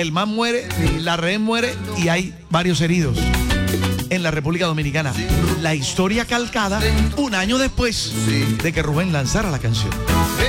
el man muere, la rehén muere y hay varios heridos en la República Dominicana. La historia calcada un año después de que Rubén lanzara la canción.